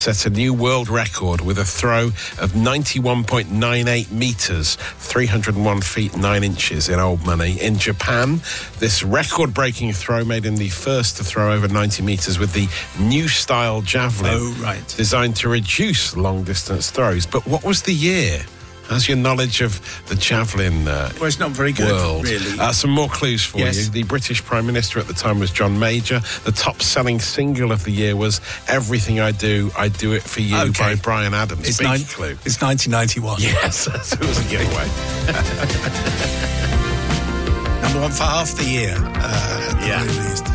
set a new world record with a throw of 91.98 metres, 301 feet 9 inches in old money. In Japan, this record-breaking throw made him the first to throw over 90 metres with the new style javelin. Oh, right. Designed to reduce long-distance throws. But what was the year? How's your knowledge of the javelin well, it's not very good, world? Really. Some more clues for you. The British Prime Minister at the time was John Major. The top-selling single of the year was Everything I Do It For You by Bryan Adams. It's Big clue. It's 1991. Yes, so it was a giveaway. Number one for half the year at the very least.